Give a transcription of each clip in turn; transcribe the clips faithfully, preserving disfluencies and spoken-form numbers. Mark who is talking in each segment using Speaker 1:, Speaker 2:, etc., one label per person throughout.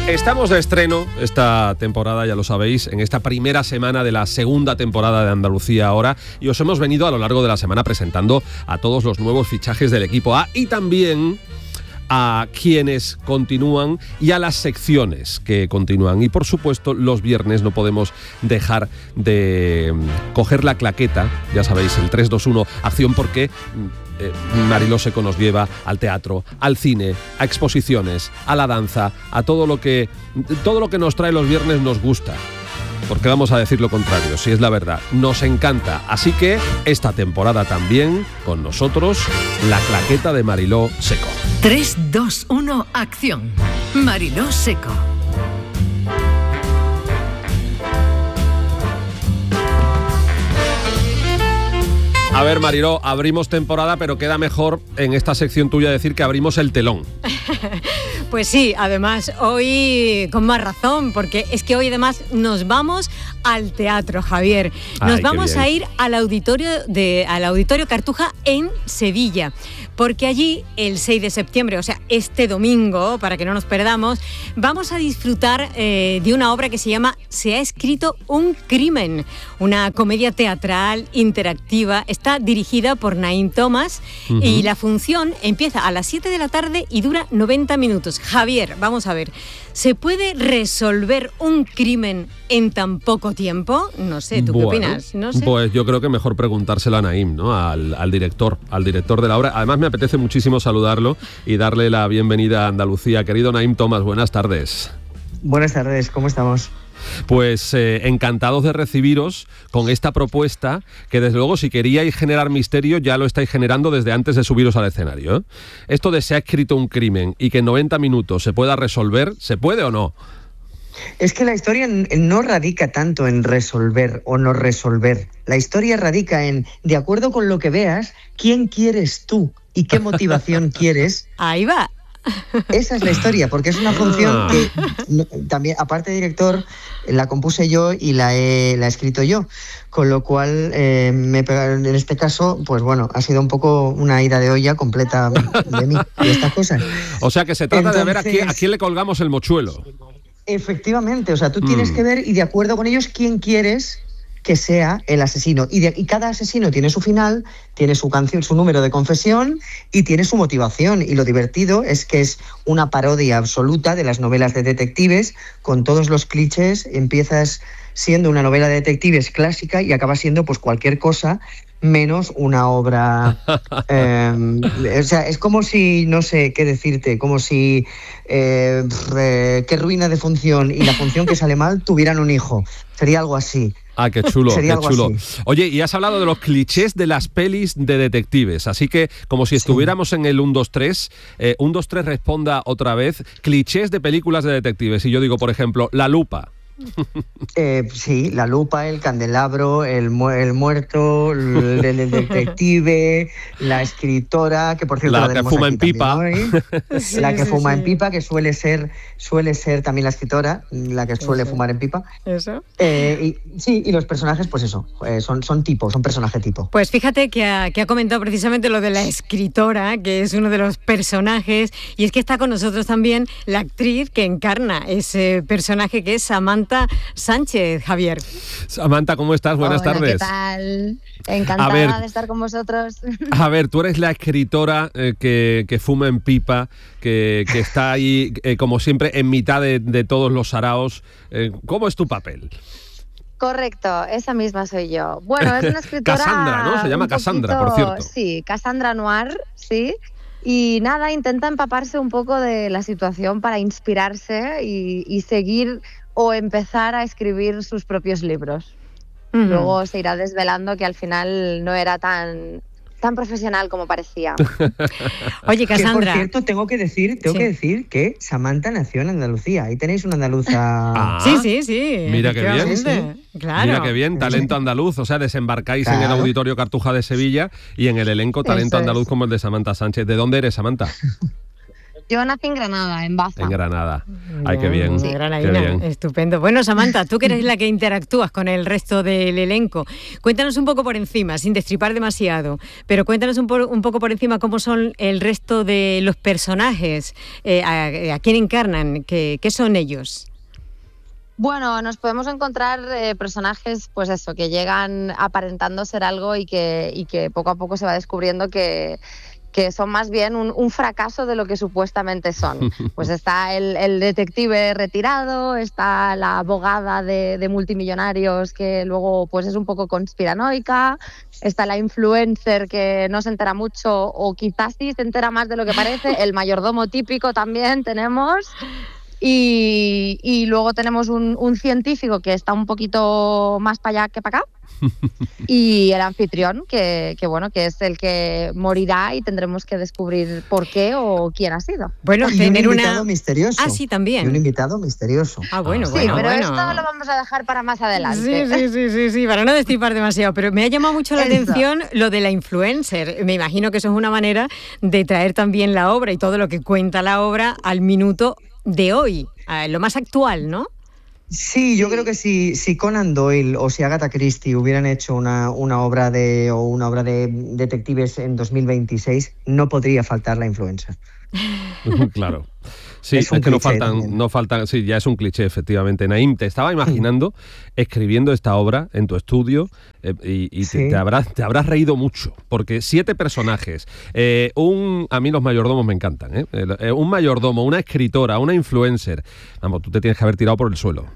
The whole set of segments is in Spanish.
Speaker 1: Estamos de estreno esta temporada, ya lo sabéis, en esta primera semana de la segunda temporada de Andalucía Ahora, y os hemos venido a lo largo de la semana presentando a todos los nuevos fichajes del equipo A y también a quienes continúan y a las secciones que continúan. Y por supuesto, los viernes no podemos dejar de coger la claqueta, ya sabéis, el tres dos uno acción, porque eh, Mariló Seco nos lleva al teatro, al cine, a exposiciones, a la danza, a todo lo que todo lo que nos trae los viernes nos gusta. Porque vamos a decir lo contrario, si es la verdad, nos encanta. Así que esta temporada también, con nosotros, la claqueta de Mariló Seco.
Speaker 2: tres dos uno acción. Mariló Seco.
Speaker 1: A ver, Mariló, abrimos temporada, pero queda mejor en esta sección tuya decir que abrimos el telón.
Speaker 3: Pues sí, además, hoy con más razón, porque es que hoy además nos vamos al teatro, Javier. Nos
Speaker 1: Ay,
Speaker 3: vamos a ir al auditorio, de, al auditorio Cartuja en Sevilla, porque allí el seis de septiembre, o sea, este domingo, para que no nos perdamos, vamos a disfrutar eh, de una obra que se llama Se ha escrito un crimen, una comedia teatral interactiva. Está dirigida por Naim Thomas, uh-huh. y la función empieza a las siete de la tarde y dura noventa minutos. Javier, vamos a ver, ¿se puede resolver un crimen en tan poco tiempo? No sé, ¿tú
Speaker 1: bueno,
Speaker 3: qué opinas? No sé.
Speaker 1: Pues yo creo que mejor preguntárselo a Naim, ¿no? Al, al director, al director de la obra. Además me apetece muchísimo saludarlo y darle la bienvenida a Andalucía. Querido Naim Thomas, buenas tardes.
Speaker 4: Buenas tardes, ¿cómo estamos?
Speaker 1: Pues eh, encantados de recibiros con esta propuesta que, desde luego, si queríais generar misterio, ya lo estáis generando desde antes de subiros al escenario, ¿eh? Esto de se ha escrito un crimen y que en noventa minutos se pueda resolver, ¿se puede o no?
Speaker 4: Es que la historia no radica tanto en resolver o no resolver. La historia radica en, de acuerdo con lo que veas, quién quieres tú y qué motivación quieres.
Speaker 3: Ahí va.
Speaker 4: Esa es la historia, porque es una función que no, también, aparte de director, la compuse yo y la he, la he escrito yo, con lo cual eh, me, en este caso, pues bueno, ha sido un poco una ida de olla completa de mí y estas cosas.
Speaker 1: O sea que se trata
Speaker 4: Entonces,
Speaker 1: de ver a quién, a quién le colgamos el mochuelo.
Speaker 4: Efectivamente, o sea, tú mm. tienes que ver y de acuerdo con ellos quién quieres que sea el asesino. Y, de, y cada asesino tiene su final, tiene su canción, su número de confesión y tiene su motivación. Y lo divertido es que es una parodia absoluta de las novelas de detectives, con todos los clichés. Empiezas siendo una novela de detectives clásica y acabas siendo pues cualquier cosa menos una obra. Eh, o sea, es como si, no sé qué decirte, como si eh, eh, qué ruina de función y la función que sale mal tuvieran un hijo. Sería algo así.
Speaker 1: Ah, qué chulo,
Speaker 4: Sería
Speaker 1: qué chulo.
Speaker 4: Así.
Speaker 1: Oye, y has hablado de los clichés de las pelis de detectives, así que como si estuviéramos sí. en el uno dos tres, eh, uno dos tres responda otra vez, clichés de películas de detectives. Y yo digo, por ejemplo, La Lupa.
Speaker 4: Eh, sí, La Lupa, El Candelabro, El, mu- el Muerto, el, el detective, la escritora, que por cierto
Speaker 1: la
Speaker 4: la
Speaker 1: que fuma en pipa,
Speaker 4: también, ¿no? sí, la que sí, fuma sí. en pipa, que suele ser suele ser también la escritora, la que suele
Speaker 3: eso.
Speaker 4: fumar en pipa.
Speaker 3: Eso.
Speaker 4: Eh, y, sí, y los personajes, pues eso, eh, son, son tipos, son personaje tipo.
Speaker 3: Pues fíjate que ha, que ha comentado precisamente lo de la escritora, que es uno de los personajes, y es que está con nosotros también la actriz que encarna ese personaje, que es Samantha Sánchez, Javier.
Speaker 1: Samantha, ¿cómo estás? Buenas
Speaker 5: Hola,
Speaker 1: tardes.
Speaker 5: ¿qué tal? Encantada
Speaker 1: ver,
Speaker 5: de estar con vosotros.
Speaker 1: A ver, tú eres la escritora eh, que, que fuma en pipa, que, que está ahí, eh, como siempre, en mitad de, de todos los saraos. Eh, ¿Cómo es tu papel?
Speaker 5: Correcto, esa misma soy yo. Bueno, es una escritora...
Speaker 1: Cassandra, ¿no? Se llama Cassandra,
Speaker 5: poquito,
Speaker 1: por cierto.
Speaker 5: Sí, Cassandra Noir, sí. Y nada, intenta empaparse un poco de la situación para inspirarse y, y seguir o empezar a escribir sus propios libros. Uh-huh. Luego se irá desvelando que al final no era tan, tan profesional como parecía.
Speaker 3: Oye, Cassandra.
Speaker 4: Que, por cierto, tengo que decir, tengo sí. que decir que Samantha nació en Andalucía. Ahí tenéis una andaluza.
Speaker 1: Ah,
Speaker 3: sí, sí, sí.
Speaker 1: Mira qué bien.
Speaker 3: Sí, sí. Claro.
Speaker 1: Mira qué bien, talento andaluz. O sea, desembarcáis claro. en el Auditorio Cartuja de Sevilla y en el elenco talento andaluz como el de Samantha Sánchez. ¿De dónde eres, Samantha?
Speaker 5: Yo nací en Granada, en Baza.
Speaker 1: En Granada. Ay, qué bien.
Speaker 3: Sí.
Speaker 1: Qué bien.
Speaker 3: Estupendo. Bueno, Samantha, tú que eres la que interactúas con el resto del elenco, cuéntanos un poco por encima, sin destripar demasiado, pero cuéntanos un, po- un poco por encima cómo son el resto de los personajes, eh, a, a quién encarnan, qué, qué son ellos.
Speaker 5: Bueno, nos podemos encontrar eh, personajes, pues eso, que llegan aparentando ser algo y que, y que poco a poco se va descubriendo que... que son más bien un, un fracaso de lo que supuestamente son. Pues está el, el detective retirado, está la abogada de, de multimillonarios que luego pues es un poco conspiranoica, está la influencer que no se entera mucho o quizás sí se entera más de lo que parece, el mayordomo típico también tenemos. Y, y luego tenemos un, un científico que está un poquito más para allá que para acá. Y el anfitrión, que, que bueno, que es el que morirá y tendremos que descubrir por qué o quién ha sido.
Speaker 3: Bueno,
Speaker 4: y
Speaker 3: tener
Speaker 4: un invitado
Speaker 3: una...
Speaker 4: misterioso.
Speaker 3: Ah, sí, también.
Speaker 4: Y un invitado misterioso.
Speaker 3: Ah, bueno,
Speaker 1: Ah,
Speaker 5: Sí,
Speaker 3: bueno,
Speaker 5: pero
Speaker 3: bueno.
Speaker 5: esto lo vamos a dejar para más adelante.
Speaker 3: Sí, sí, sí, sí, sí, para no destripar demasiado, pero me ha llamado mucho la
Speaker 5: Eso.
Speaker 3: atención lo de la influencer. Me imagino que eso es una manera de traer también la obra y todo lo que cuenta la obra al minuto de hoy, a lo más actual, ¿no?
Speaker 4: Sí, yo creo que si, si Conan Doyle o si Agatha Christie hubieran hecho una, una obra de o una obra de detectives en dos mil veintiséis, no podría faltar la influencer.
Speaker 1: Claro. Sí,
Speaker 4: Es
Speaker 1: es,
Speaker 4: un
Speaker 1: que no
Speaker 4: cliché
Speaker 1: faltan,
Speaker 4: también.
Speaker 1: no faltan, sí, ya es un cliché, efectivamente. Naim, te estaba imaginando escribiendo esta obra en tu estudio eh, y, y te,
Speaker 4: Sí.
Speaker 1: te, habrás, te habrás reído mucho, porque siete personajes, eh, un, a mí los mayordomos me encantan, ¿eh? El- eh, un mayordomo, una escritora, una influencer, vamos, tú te tienes que haber tirado por el suelo.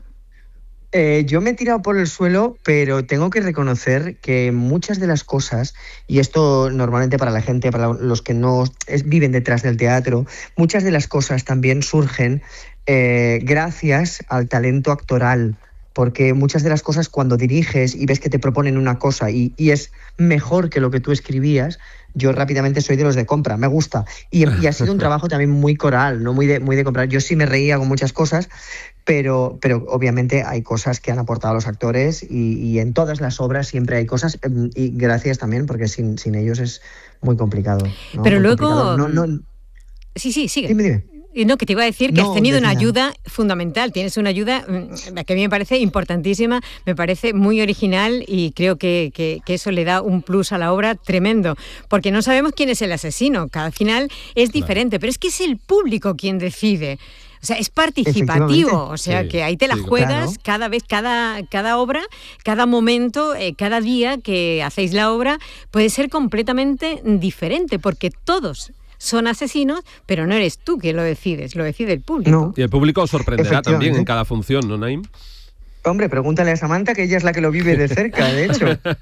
Speaker 4: Eh, yo me he tirado por el suelo, pero tengo que reconocer que muchas de las cosas, y esto normalmente para la gente, para los que no es- viven detrás del teatro, muchas de las cosas también surgen eh, gracias al talento actoral. Porque muchas de las cosas cuando diriges y ves que te proponen una cosa y, y es mejor que lo que tú escribías, yo rápidamente soy de los de compra, me gusta. Y, y ha sido un trabajo también muy coral, no muy de, muy de comprar. Yo sí me reía con muchas cosas, pero, pero obviamente hay cosas que han aportado los actores y, y en todas las obras siempre hay cosas, em, y gracias también, porque sin, sin ellos es muy complicado, ¿no?
Speaker 3: Pero
Speaker 4: Muy
Speaker 3: luego-
Speaker 4: complicado. No, no,
Speaker 3: Sí, sí, sigue.
Speaker 4: dime, dime.
Speaker 3: Y no, que te iba a decir que
Speaker 4: No,
Speaker 3: has tenido una
Speaker 4: decía.
Speaker 3: ayuda fundamental, tienes una ayuda mm, que a mí me parece importantísima, me parece muy original y creo que, que, que eso le da un plus a la obra tremendo, porque no sabemos quién es el asesino, cada final es diferente, pero es que es el público quien decide. O sea, es participativo,
Speaker 4: Efectivamente.
Speaker 3: o sea,
Speaker 1: Sí,
Speaker 3: que ahí te la
Speaker 1: sí,
Speaker 3: juegas
Speaker 4: claro.
Speaker 3: cada vez, cada, cada obra, cada momento, eh, cada día que hacéis la obra puede ser completamente diferente, porque todos son asesinos, pero no eres tú quien lo decides, lo decide el público.
Speaker 4: No.
Speaker 1: Y el público os sorprenderá también en
Speaker 4: Efectivamente.
Speaker 1: cada función, ¿no, Naim?
Speaker 4: Hombre, pregúntale a Samantha, que ella es la que lo vive de cerca, de hecho.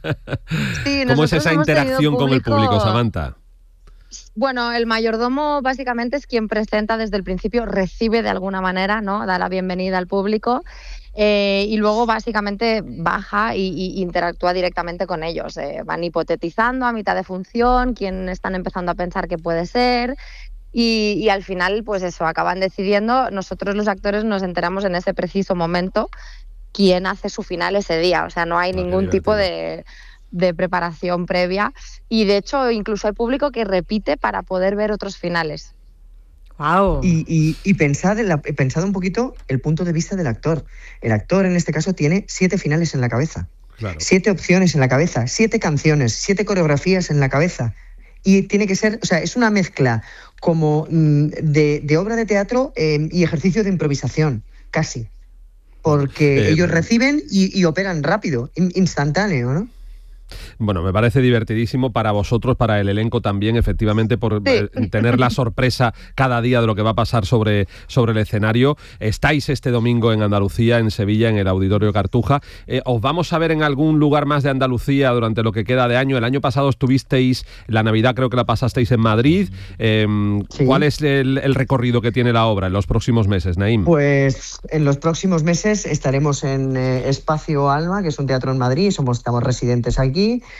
Speaker 5: Sí,
Speaker 1: ¿Cómo es
Speaker 5: nosotros
Speaker 1: esa
Speaker 5: hemos tenido
Speaker 1: interacción con el público, Samantha?
Speaker 5: Bueno, el mayordomo básicamente es quien presenta desde el principio, recibe de alguna manera, ¿no? Da la bienvenida al público eh, y luego básicamente baja y, y interactúa directamente con ellos. Eh, van hipotetizando a mitad de función, quién están empezando a pensar que puede ser. Y, y al final, pues eso, acaban decidiendo. Nosotros los actores nos enteramos en ese preciso momento quién hace su final ese día. O sea, no hay
Speaker 1: Ah, qué
Speaker 5: ningún tipo
Speaker 1: divertido.
Speaker 5: de, de preparación previa. Y de hecho, incluso hay público que repite para poder ver otros finales.
Speaker 3: Wow.
Speaker 4: Y, y, y pensad, en la- pensad un poquito el punto de vista del actor. El actor, en este caso, tiene siete finales en la cabeza,
Speaker 1: Claro.
Speaker 4: siete opciones en la cabeza, siete canciones, siete coreografías en la cabeza. Y tiene que ser, o sea, es una mezcla como mm, de, de obra de teatro eh, y ejercicio de improvisación, casi. Porque
Speaker 1: Eh,
Speaker 4: ellos reciben y, y operan rápido, in- instantáneo, ¿no?
Speaker 1: Bueno, me parece divertidísimo para vosotros, para el elenco también, efectivamente, por eh, tener la sorpresa cada día de lo que va a pasar sobre, sobre el escenario. Estáis este domingo en Andalucía, en Sevilla, en el Auditorio Cartuja. Eh, ¿Os vamos a ver en algún lugar más de Andalucía durante lo que queda de año? El año pasado estuvisteis, la Navidad creo que la pasasteis en Madrid. Eh,
Speaker 4: Sí.
Speaker 1: ¿Cuál es el, el recorrido que tiene la obra en los próximos meses, Naim?
Speaker 4: Pues en los próximos meses estaremos en eh, Espacio Alma, que es un teatro en Madrid, somos, estamos residentes aquí,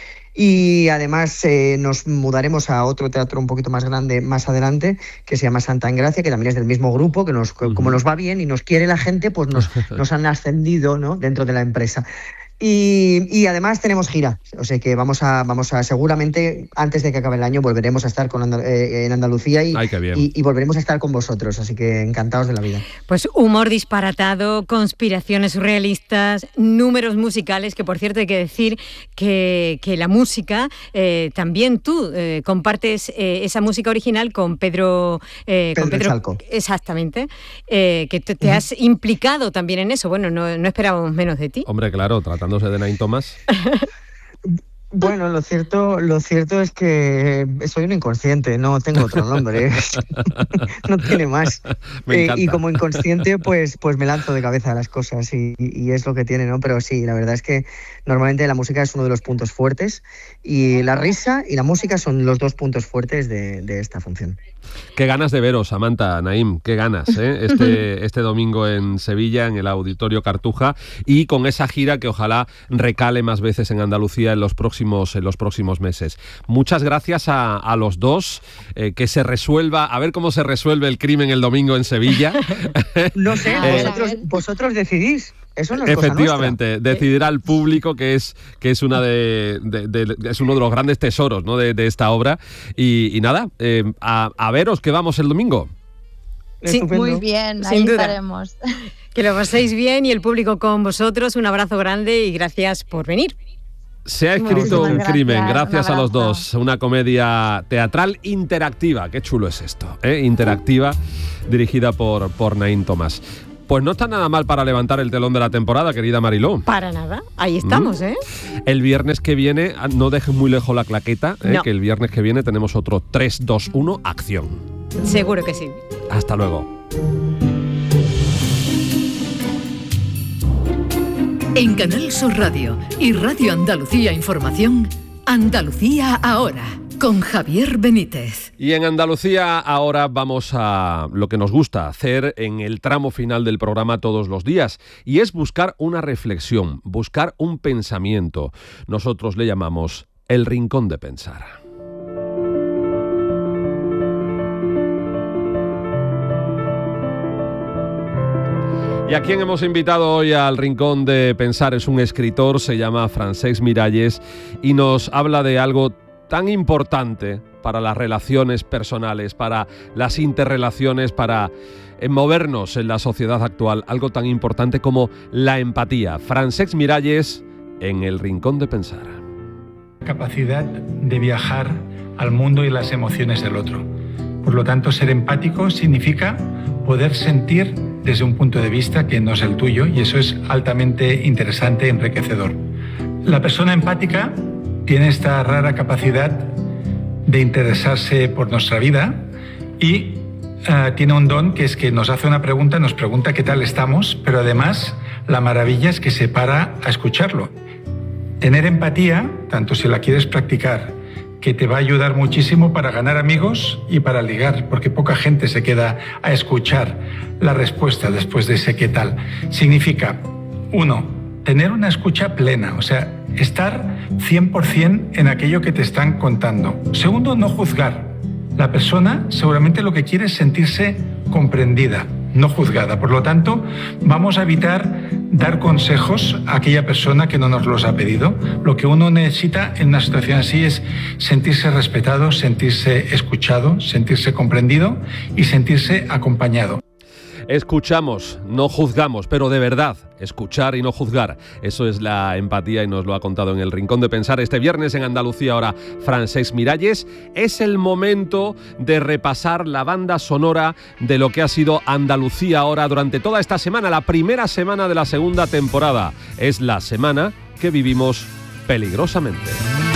Speaker 4: y además eh, nos mudaremos a otro teatro un poquito más grande más adelante, que se llama Santa Engracia, que también es del mismo grupo, que nos,
Speaker 1: Ujú.
Speaker 4: como nos va bien y nos quiere la gente, pues nos, nos han ascendido, ¿no?, dentro de la empresa. Y, y además tenemos gira, o sea que vamos a, vamos a seguramente antes de que acabe el año volveremos a estar con Andal- eh, en Andalucía y,
Speaker 1: Ay, qué bien.
Speaker 4: y, y volveremos a estar con vosotros, así que encantados de la vida.
Speaker 3: Pues humor disparatado, conspiraciones surrealistas, números musicales, que por cierto hay que decir que, que la música, eh, también tú eh, compartes eh, esa música original con Pedro... Eh,
Speaker 4: Pedro
Speaker 3: con Pedro
Speaker 4: Chalco.
Speaker 3: Exactamente, eh, que te, te has implicado también en eso. Bueno, no, no esperábamos menos de ti.
Speaker 1: Hombre, claro, tratándose de Nain Thomas.
Speaker 4: Bueno, lo cierto, lo cierto es que soy un inconsciente, no tengo otro nombre, no tiene más.
Speaker 1: Me
Speaker 4: Eh,
Speaker 1: encanta.
Speaker 4: y como inconsciente, pues, pues me lanzo de cabeza a las cosas y, y es lo que tiene, ¿no? Pero sí, la verdad es que normalmente la música es uno de los puntos fuertes y la risa y la música son los dos puntos fuertes de, de esta función.
Speaker 1: Qué ganas de veros, Samantha, Naim, qué ganas, ¿eh? Este, este domingo en Sevilla, en el Auditorio Cartuja, y con esa gira que ojalá recale más veces en Andalucía en los próximos, en los próximos meses. Muchas gracias a, a los dos, eh, que se resuelva, a ver cómo se resuelve el crimen el domingo en Sevilla.
Speaker 4: No sé,
Speaker 5: A ver, a
Speaker 4: vosotros,
Speaker 5: ver.
Speaker 4: vosotros decidís. Eso no es cosa
Speaker 1: Efectivamente,
Speaker 4: nuestra.
Speaker 1: decidirá el público, que es que es una de, de- de- es uno de los grandes tesoros, ¿no? de, de esta obra. Y, y nada, eh, a, a veros que vamos el domingo.
Speaker 3: Sí,
Speaker 4: Estupendo.
Speaker 5: Muy bien,
Speaker 3: Sin
Speaker 5: ahí
Speaker 3: duda.
Speaker 5: estaremos.
Speaker 3: Que lo paséis bien y el público con vosotros. Un abrazo grande y gracias por venir.
Speaker 1: Se ha escrito
Speaker 5: Muchísimas
Speaker 1: un
Speaker 5: gracias,
Speaker 1: crimen,
Speaker 5: un
Speaker 1: gracias a los
Speaker 5: abrazo.
Speaker 1: dos. Una comedia teatral interactiva. Qué chulo es esto, ¿eh? Interactiva, dirigida por, por Nain Thomas. Pues no está nada mal para levantar el telón de la temporada, querida Mariló.
Speaker 3: Para nada, ahí estamos, ¿eh?
Speaker 1: El viernes que viene, no dejes muy lejos la claqueta, ¿eh?
Speaker 3: No.
Speaker 1: Que el viernes que viene tenemos otro tres, dos, uno, acción.
Speaker 3: Seguro que sí.
Speaker 1: Hasta luego.
Speaker 2: En Canal Sur Radio y Radio Andalucía Información, Andalucía ahora, con Javier Benítez.
Speaker 1: Y en Andalucía ahora vamos a lo que nos gusta hacer en el tramo final del programa todos los días, y es buscar una reflexión, buscar un pensamiento. Nosotros le llamamos el rincón de pensar. ¿Y a quién hemos invitado hoy al Rincón de Pensar? Es un escritor, se llama Francesc Miralles, y nos habla de algo tan importante para las relaciones personales, para las interrelaciones, para eh, movernos en la sociedad actual, algo tan importante como la empatía. Francesc Miralles en el Rincón de Pensar.
Speaker 6: Capacidad de viajar al mundo y las emociones del otro. Por lo tanto, ser empático significa poder sentir desde un punto de vista que no es el tuyo, y eso es altamente interesante e enriquecedor. La persona empática tiene esta rara capacidad de interesarse por nuestra vida y uh, tiene un don, que es que nos hace una pregunta, nos pregunta qué tal estamos, pero además la maravilla es que se para a escucharlo. Tener empatía, tanto si la quieres practicar, que te va a ayudar muchísimo para ganar amigos y para ligar, porque poca gente se queda a escuchar la respuesta después de ese qué tal. Significa, uno, tener una escucha plena, o sea, estar cien por ciento en aquello que te están contando. Segundo, no juzgar. La persona seguramente lo que quiere es sentirse comprendida, no juzgada. Por lo tanto, vamos a evitar dar consejos a aquella persona que no nos los ha pedido. Lo que uno necesita en una situación así es sentirse respetado, sentirse escuchado, sentirse comprendido y sentirse acompañado.
Speaker 1: Escuchamos, no juzgamos, pero de verdad, escuchar y no juzgar. Eso es la empatía y nos lo ha contado en el Rincón de Pensar este viernes en Andalucía ahora Francesc Miralles. Es el momento de repasar la banda sonora de lo que ha sido Andalucía ahora durante toda esta semana, la primera semana de la segunda temporada. Es la semana que vivimos peligrosamente.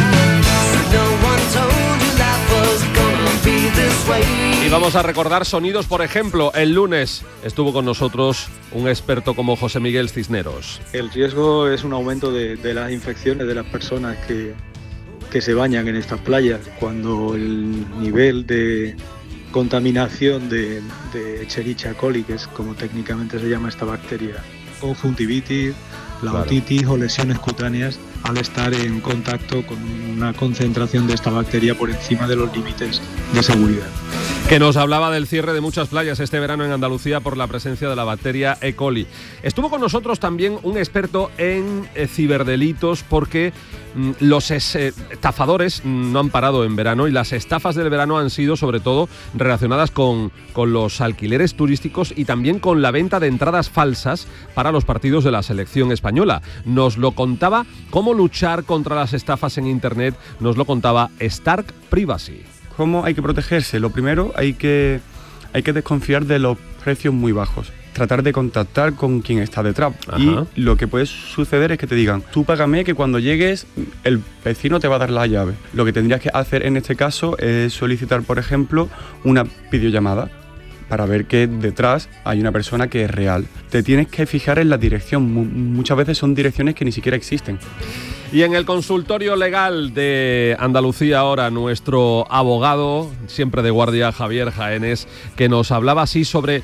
Speaker 1: Y vamos a recordar sonidos, por ejemplo, el lunes estuvo con nosotros un experto como José Miguel Cisneros.
Speaker 7: El riesgo es un aumento de, de las infecciones de las personas que, que se bañan en estas playas, cuando el nivel de contaminación de, de Escherichia coli, que es como técnicamente se llama esta bacteria, conjuntivitis, la
Speaker 1: Claro.
Speaker 7: otitis o lesiones cutáneas, al estar en contacto con una concentración de esta bacteria por encima de los límites de seguridad.
Speaker 1: que nos hablaba del cierre de muchas playas este verano en Andalucía por la presencia de la bacteria E. coli. Estuvo con nosotros también un experto en eh, ciberdelitos, porque mm, los es, eh, estafadores no han parado en verano, y las estafas del verano han sido sobre todo relacionadas con, con los alquileres turísticos y también con la venta de entradas falsas para los partidos de la selección española. Nos lo contaba cómo luchar contra las estafas en Internet, nos lo contaba Stark Privacy.
Speaker 8: ¿Cómo hay que protegerse? Lo primero, hay que, hay que desconfiar de los precios muy bajos. Tratar de contactar con quien está detrás. Ajá. Y lo que puede suceder es que te digan, tú págame que cuando llegues el vecino te va a dar la llave. Lo que tendrías que hacer en este caso es solicitar, por ejemplo, una videollamada para ver que detrás hay una persona que es real. Te tienes que fijar en la dirección. Muchas veces son direcciones que ni siquiera existen.
Speaker 1: Y en el consultorio legal de Andalucía ahora, nuestro abogado, siempre de guardia, Javier Jaénes, que nos hablaba así sobre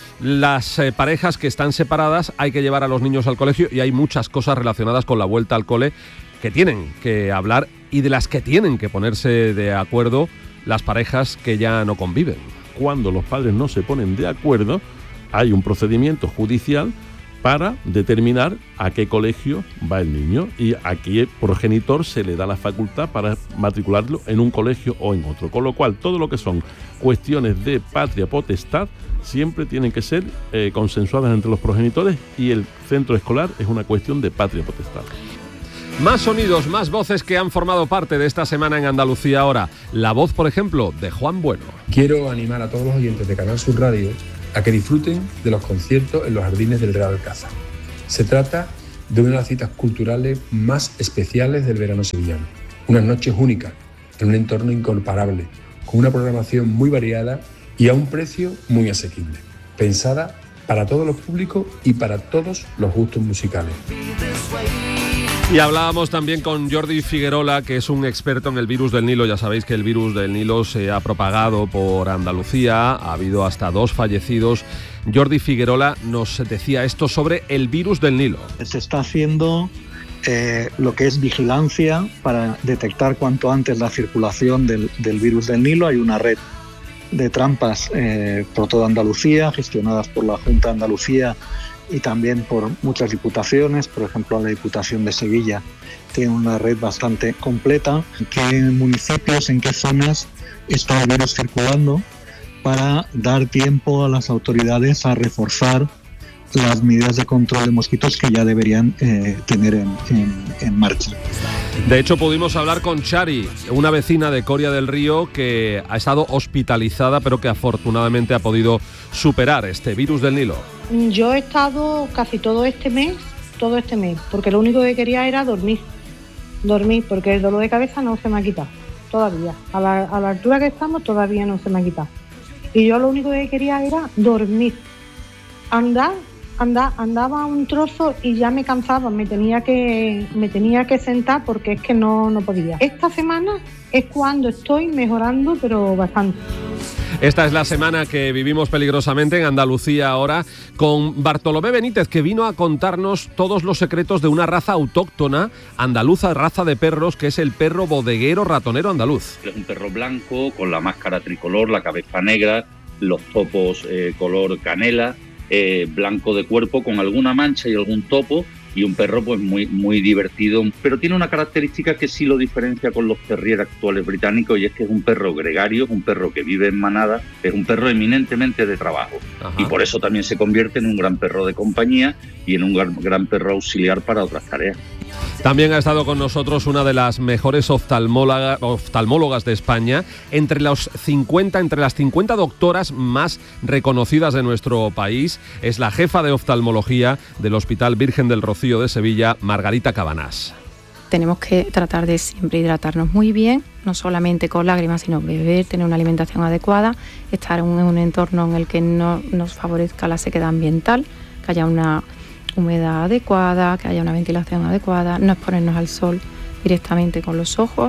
Speaker 1: las eh, parejas que están separadas, hay que llevar a los niños al colegio, y hay muchas cosas relacionadas con la vuelta al cole que tienen que hablar y de las que tienen que ponerse de acuerdo las parejas que ya no conviven.
Speaker 9: Cuando los padres no se ponen de acuerdo, hay un procedimiento judicial para determinar a qué colegio va el niño, y aquí el progenitor se le da la facultad para matricularlo en un colegio o en otro, con lo cual todo lo que son cuestiones de patria potestad siempre tienen que ser eh, consensuadas entre los progenitores, y el centro escolar es una cuestión de patria potestad.
Speaker 1: Más sonidos, más voces que han formado parte de esta semana en Andalucía ahora. La voz, por ejemplo, de Juan Bueno.
Speaker 10: Quiero animar a todos los oyentes de Canal Sur Radio a que disfruten de los conciertos en los jardines del Real Alcázar. Se trata de una de las citas culturales más especiales del verano sevillano. Unas noches únicas, en un entorno incomparable, con una programación muy variada y a un precio muy asequible. Pensada para todos los públicos y para todos los gustos musicales.
Speaker 1: Y hablábamos también con Jordi Figuerola, que es un experto en el virus del Nilo. Ya sabéis que el virus del Nilo se ha propagado por Andalucía, ha habido hasta dos fallecidos. Jordi Figuerola nos decía esto sobre el virus del Nilo.
Speaker 7: Se está haciendo eh, lo que es vigilancia para detectar cuanto antes la circulación del, del virus del Nilo. Hay una red de trampas eh, por toda Andalucía, gestionadas por la Junta de Andalucía y también por muchas diputaciones. Por ejemplo, la Diputación de Sevilla tiene una red bastante completa. ¿En qué municipios, en qué zonas está el virus circulando?, para dar tiempo a las autoridades a reforzar las medidas de control de mosquitos que ya deberían eh, tener en, en, en marcha.
Speaker 1: De hecho, pudimos hablar con Chari, una vecina de Coria del Río que ha estado hospitalizada, pero que afortunadamente ha podido superar este virus del Nilo.
Speaker 11: Yo he estado casi todo este mes, todo este mes, porque lo único que quería era dormir, dormir, porque el dolor de cabeza no se me ha quitado, todavía. A la, a la altura que estamos todavía no se me ha quitado. Y yo lo único que quería era dormir, andar, andar, andaba un trozo y ya me cansaba, me tenía que, me tenía que sentar porque es que no, no podía. Esta semana es cuando estoy mejorando, pero bastante.
Speaker 1: Esta es la semana que vivimos peligrosamente en Andalucía ahora, con Bartolomé Benítez, que vino a contarnos todos los secretos de una raza autóctona andaluza, raza de perros, que es el perro bodeguero ratonero andaluz.
Speaker 12: Es un perro blanco con la máscara tricolor, la cabeza negra, los topos eh, color canela, eh, blanco de cuerpo con alguna mancha y algún topo, y un perro pues muy, muy divertido, pero tiene una característica que sí lo diferencia con los terrier actuales británicos, y es que es un perro gregario, es un perro que vive en manada, es un perro eminentemente de trabajo. Ajá. Y por eso también se convierte en un gran perro de compañía y en un gran, gran perro auxiliar para otras tareas.
Speaker 1: También ha estado con nosotros una de las mejores oftalmóloga, oftalmólogas de España, entre los cincuenta, entre las cincuenta doctoras más reconocidas de nuestro país. Es la jefa de oftalmología del Hospital Virgen del Rocío de Sevilla, Margarita Cabanás.
Speaker 13: Tenemos que tratar de siempre hidratarnos muy bien, no solamente con lágrimas, sino beber, tener una alimentación adecuada, estar en un entorno en el que no nos favorezca la sequedad ambiental, que haya una humedad adecuada, que haya una ventilación adecuada, no exponernos al sol directamente con los ojos.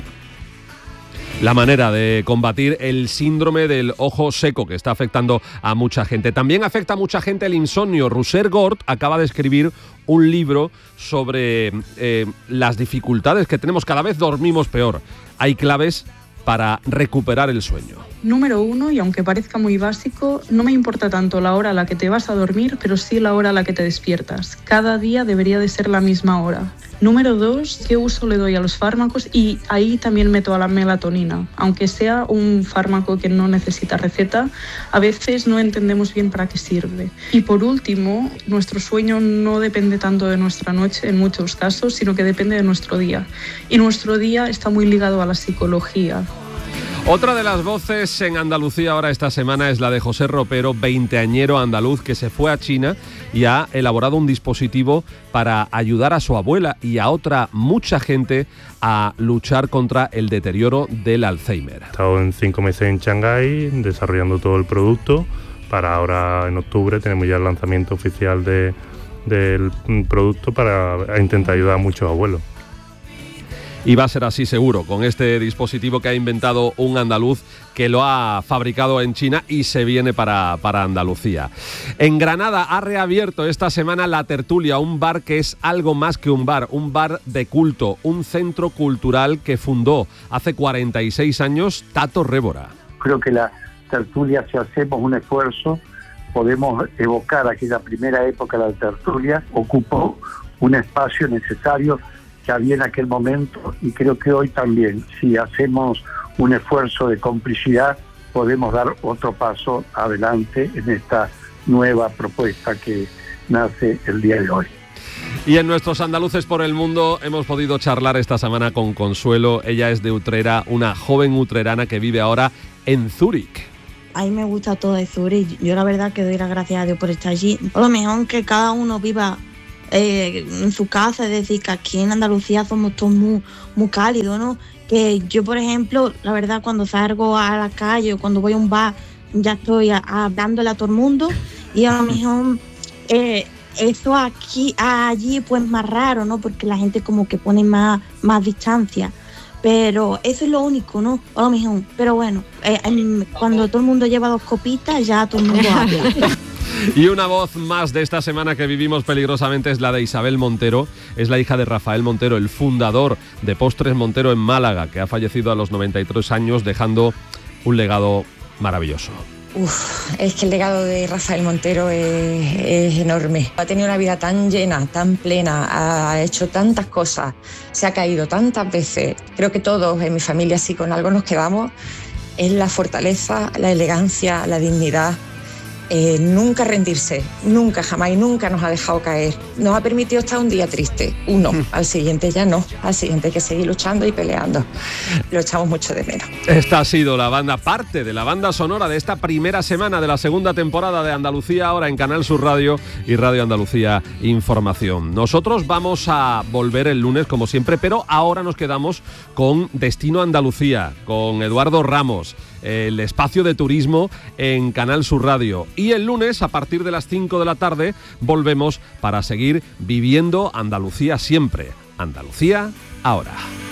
Speaker 1: La manera de combatir el síndrome del ojo seco, que está afectando a mucha gente. También afecta a mucha gente el insomnio. Roser Gort acaba de escribir un libro sobre eh, las dificultades que tenemos. Cada vez dormimos peor. Hay claves para recuperar el sueño.
Speaker 14: Número uno, y aunque parezca muy básico, no me importa tanto la hora a la que te vas a dormir, pero sí la hora a la que te despiertas. Cada día debería de ser la misma hora. Número dos, ¿qué uso le doy a los fármacos? Y ahí también meto a la melatonina. Aunque sea un fármaco que no necesita receta, a veces no entendemos bien para qué sirve. Y por último, nuestro sueño no depende tanto de nuestra noche en muchos casos, sino que depende de nuestro día. Y nuestro día está muy ligado a la psicología.
Speaker 1: Otra de las voces en Andalucía ahora esta semana es la de José Ropero, veinteañero andaluz que se fue a China y ha elaborado un dispositivo para ayudar a su abuela y a otra mucha gente a luchar contra el deterioro del Alzheimer.
Speaker 15: He estado en cinco meses en Shanghái desarrollando todo el producto. Para ahora en octubre tenemos ya el lanzamiento oficial de, del producto para intentar ayudar a muchos abuelos.
Speaker 1: Y va a ser así seguro, con este dispositivo que ha inventado un andaluz que lo ha fabricado en China y se viene para, para Andalucía. En Granada ha reabierto esta semana La Tertulia, un bar que es algo más que un bar, un bar de culto, un centro cultural que fundó hace cuarenta y seis años Tato Révora.
Speaker 16: Creo que La Tertulia, si hacemos un esfuerzo, podemos evocar aquella primera época de La Tertulia, ocupó un espacio necesario que había en aquel momento, y creo que hoy también, si hacemos un esfuerzo de complicidad, podemos dar otro paso adelante en esta nueva propuesta que nace el día de hoy.
Speaker 1: Y en nuestros andaluces por el mundo hemos podido charlar esta semana con Consuelo. Ella es de Utrera, una joven utrerana que vive ahora en Zúrich.
Speaker 17: A mí me gusta todo de Zúrich. Yo la verdad que doy las gracias a Dios por estar allí. A lo mejor que cada uno viva Eh, en su casa, es decir, que aquí en Andalucía somos todos muy, muy cálidos, ¿no? Que yo, por ejemplo, la verdad, cuando salgo a la calle o cuando voy a un bar, ya estoy a, a, hablándole a todo el mundo, y a lo mejor eh, eso aquí, allí, pues más raro, ¿no? Porque la gente como que pone más, más distancia. Pero eso es lo único, ¿no? A lo mejor. Pero bueno, eh, cuando todo el mundo lleva dos copitas, ya todo el mundo habla.
Speaker 1: Y una voz más de esta semana que vivimos peligrosamente es la de Isabel Montero. Es la hija de Rafael Montero, el fundador de Postres Montero en Málaga, que ha fallecido a los noventa y tres años, dejando un legado maravilloso.
Speaker 18: Uf, es que el legado de Rafael Montero es, es enorme. Ha tenido una vida tan llena, tan plena, ha hecho tantas cosas, se ha caído tantas veces. Creo que todos en mi familia, si con algo nos quedamos, es la fortaleza, la elegancia, la dignidad. Eh, nunca rendirse, nunca, jamás y nunca nos ha dejado caer. Nos ha permitido estar un día triste, uno, al siguiente ya no, al siguiente hay que seguir luchando y peleando. Lo echamos mucho de menos.
Speaker 1: Esta ha sido la banda, parte de la banda sonora de esta primera semana de la segunda temporada de Andalucía Ahora en Canal Sur Radio y Radio Andalucía Información. Nosotros vamos a volver el lunes como siempre, pero ahora nos quedamos con Destino Andalucía, con Eduardo Ramos, el espacio de turismo en Canal Sur Radio. Y el lunes, a partir de las cinco de la tarde, volvemos para seguir viviendo Andalucía siempre. Andalucía Ahora.